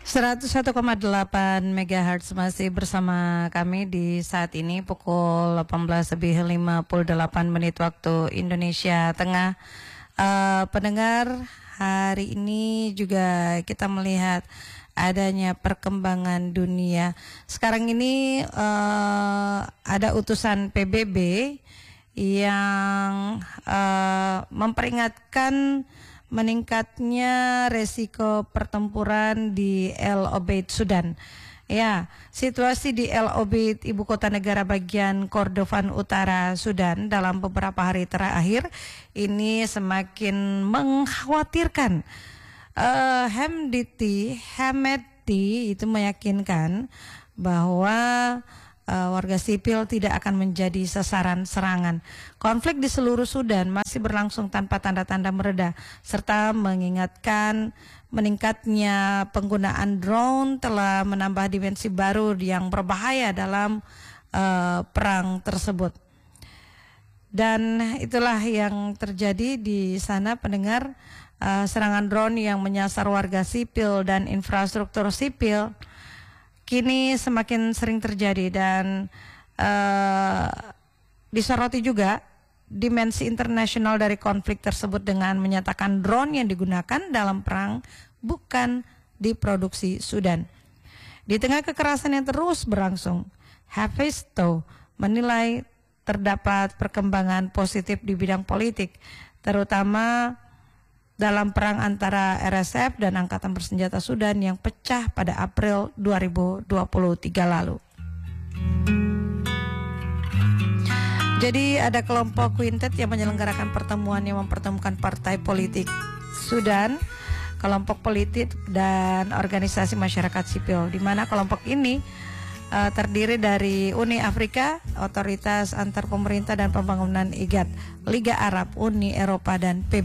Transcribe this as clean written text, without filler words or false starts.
101,8 MHz masih bersama kami di saat ini pukul 18:58 waktu Indonesia Tengah. Pendengar, hari ini juga kita melihat adanya perkembangan dunia. Sekarang ini ada utusan PBB yang memperingatkan meningkatnya resiko pertempuran di El Obeid, Sudan. Ya, situasi di El Obeid, ibu kota negara bagian Kordofan Utara, Sudan, dalam beberapa hari terakhir ini semakin mengkhawatirkan. Hemedti itu meyakinkan bahwa warga sipil tidak akan menjadi sasaran serangan. Konflik di seluruh Sudan masih berlangsung tanpa tanda-tanda mereda, serta mengingatkan meningkatnya penggunaan drone telah menambah dimensi baru yang berbahaya dalam perang tersebut. Dan itulah yang terjadi di sana, pendengar. Serangan drone yang menyasar warga sipil dan infrastruktur sipil kini semakin sering terjadi, dan disoroti juga dimensi internasional dari konflik tersebut dengan menyatakan drone yang digunakan dalam perang bukan diproduksi Sudan. Di tengah kekerasan yang terus berlangsung, Hephaestus menilai terdapat perkembangan positif di bidang politik, terutama dalam perang antara RSF dan Angkatan Bersenjata Sudan yang pecah pada April 2023 lalu. Jadi ada kelompok Quintet yang menyelenggarakan pertemuan yang mempertemukan partai politik Sudan, kelompok politik dan organisasi masyarakat sipil, di mana kelompok ini terdiri dari Uni Afrika, Otoritas Antar Pemerintah dan Pembangunan IGAD, Liga Arab, Uni Eropa, dan PBB.